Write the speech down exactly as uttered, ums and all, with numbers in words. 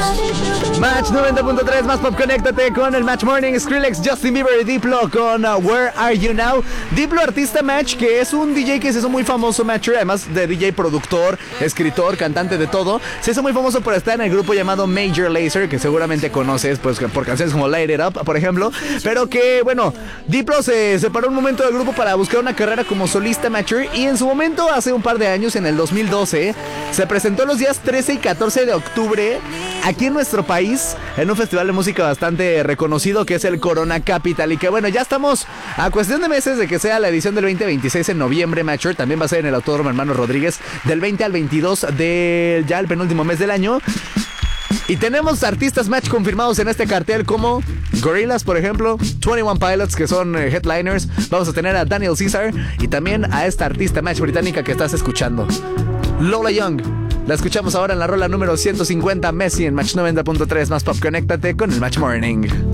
Match noventa punto tres, más pop, conéctate con el Match Morning. Skrillex, Justin Bieber y Diplo con uh, Where Are You Now. Diplo, artista Match, que es un D J que se hizo muy famoso, Match, además de D J, productor, escritor, cantante de todo. Se hizo muy famoso por estar en el grupo llamado Major Lazer, que seguramente conoces pues por canciones como Light It Up, por ejemplo. Pero que, bueno, Diplo se separó un momento del grupo para buscar una carrera como solista, Match, y en su momento, hace un par de años, en el dos mil doce, se presentó los días trece y catorce de octubre aquí en nuestro país, en un festival de música bastante reconocido que es el Corona Capital. Y que bueno, ya estamos a cuestión de meses de que sea la edición del veinte veintiséis en noviembre, Matcher. También va a ser en el Autódromo Hermanos Rodríguez del veinte al veintidós de ya el penúltimo mes del año. Y tenemos artistas Match confirmados en este cartel como Gorillaz, por ejemplo, veintiuno Pilots, que son eh, headliners. Vamos a tener a Daniel Caesar y también a esta artista Match británica que estás escuchando, Lola Young. La escuchamos ahora en la rola número ciento cincuenta, Messi, en Match noventa punto tres, más pop. Conéctate con el Match Morning.